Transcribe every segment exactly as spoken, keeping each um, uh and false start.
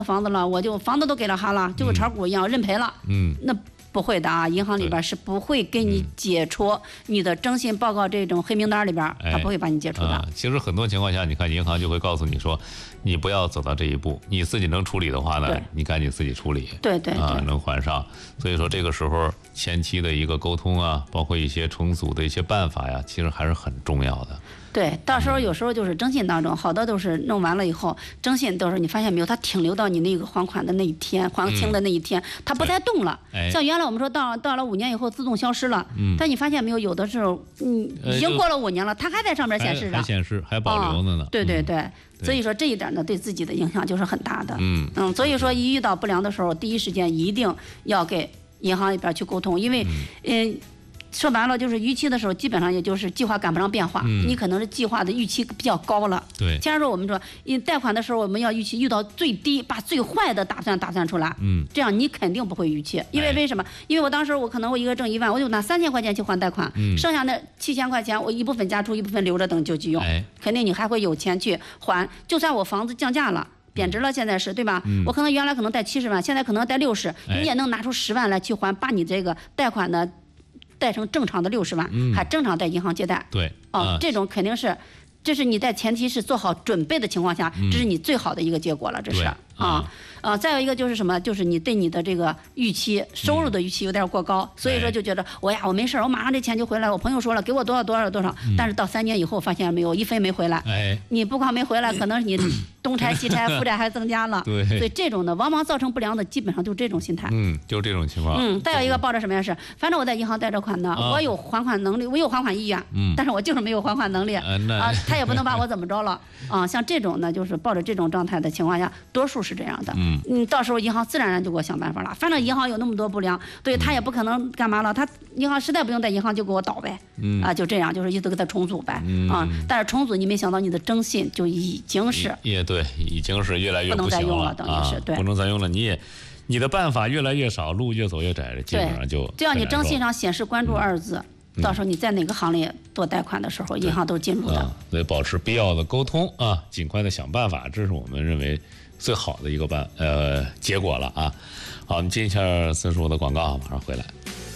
房子了，我就房子都给了他了，就跟炒股一样、嗯、认赔了。 嗯， 那不会的啊，银行里边是不会给你解除你的征信报告这种黑名单里边，他不会把你解除的、 啊。其实很多情况下，你看银行就会告诉你说，你不要走到这一步，你自己能处理的话呢，你赶紧自己处理。 对对对， 啊，能还上。所以说这个时候前期的一个沟通啊，包括一些重组的一些办法呀，其实还是很重要的。 对，到时候有时候就是征信当中，好多都是弄完了以后，征信都是你发现没有，它停留到你那个还款的那一天，还清的那一天，它不再动了。像原来我们说到到了五年以后自动消失了，但你发现没有，有的时候嗯已经过了五年了，它还在上面显示着， 还显示还保留着呢。 对对对，所以说这一点呢，对自己的影响就是很大的。 嗯嗯，所以说一遇到不良的时候，第一时间一定要给银行里边去沟通，因为嗯。说白了就是逾期的时候，基本上也就是计划赶不上变化， 嗯、 你可能是计划的预期比较高了。 对， 假如说我们说，你贷款的时候我们要预期遇到最低，把最坏的打算打算出来， 嗯， 这样你肯定不会逾期，因为为什么？因为我当时我可能我一个挣一万，我就拿三千块钱去还贷款， 嗯、 剩下那七千块钱我一部分加出，一部分留着等救急用， 哎、 肯定你还会有钱去还，就算我房子降价了。贬值了，现在是对吧？ 嗯、 我可能原来可能贷七十万，现在可能贷六十，你也能拿出十万来去还，把你这个贷款呢贷成正常的六十万， 嗯、 还正常在银行借贷。 对， 哦， 啊、 这种肯定是，这是你在前提是做好准备的情况下， 嗯、 这是你最好的一个结果了，这是啊。啊、呃，再有一个就是什么？就是你对你的这个预期收入的预期有点过高，嗯、所以说就觉得我呀，我没事，我马上这钱就回来。我朋友说了，给我多少多少多少，嗯、但是到三年以后发现没有，一分没回来。 哎， 你不光没回来，可能你东拆西拆，负债还增加了。 对， 所以这种的往往造成不良的，基本上就这种心态。 嗯，就是这种情况。 嗯，再有一个抱着什么样是，反正我在银行贷着款的，啊、我有还款能力，我有还款意愿， 嗯， 但是我就是没有还款能力。 啊，那啊，他也不能把我怎么着了啊。像这种呢，就是抱着这种状态的情况下，多数是这样的。 嗯。 嗯，到时候银行自然而然就给我想办法了。反正银行有那么多不良，对他也不可能干嘛了。他银行实在不用在银行就给我倒呗。 嗯啊，就这样，就是一直给他重组呗。 嗯啊，但是重组你没想到你的征信就已经是也对，已经是越来越不能再用了，等于是对， 不能再用了。你也你的办法越来越少，路越走越窄，基本上就只要你征信上显示关注二字。嗯、到时候你在哪个行业做贷款的时候，银行都进入的。 啊，所以保持必要的沟通啊，尽快的想办法，这是我们认为最好的一个办呃结果了啊。好，我们接一下孙叔的广告，马上回来。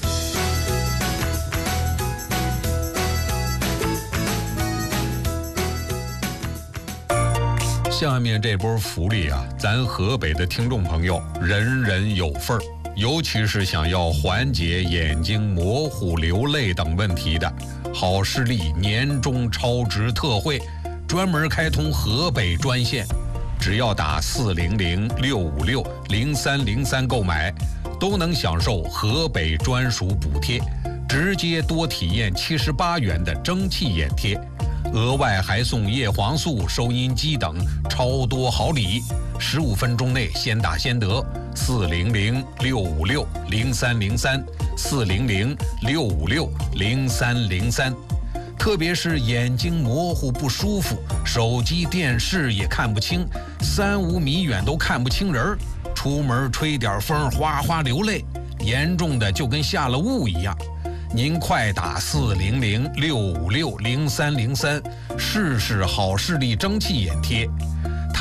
下面这波福利啊，咱河北的听众朋友人人有份儿。尤其是想要缓解眼睛模糊、流泪等问题的，好视力年终超值特惠，专门开通河北专线，只要打四零零六五六零三零三购买，都能享受河北专属补贴，直接多体验七十八元的蒸汽眼贴，额外还送叶黄素、收音机等超多好礼，十五分钟内先打先得。四零零六五六零三零三，四零零六五六零三零三。特别是眼睛模糊不舒服，手机电视也看不清，三五米远都看不清人儿，出门吹点风哗哗流泪，严重的就跟下了雾一样。您快打四零零六五六零三零三，试试好视力蒸汽眼贴。